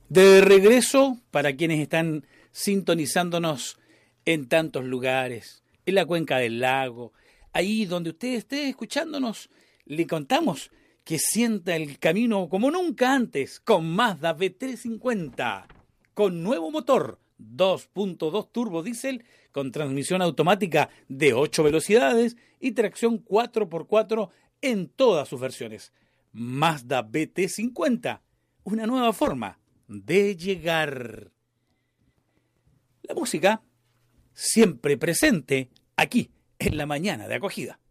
De regreso para quienes están sintonizándonos en tantos lugares, en la cuenca del lago, ahí donde usted esté escuchándonos, le contamos que sienta el camino como nunca antes con Mazda B350, con nuevo motor 2.2 turbo diésel, con transmisión automática de 8 velocidades y tracción 4x4 en todas sus versiones. Mazda BT50, una nueva forma de llegar. La música siempre presente aquí en la mañana de acogida.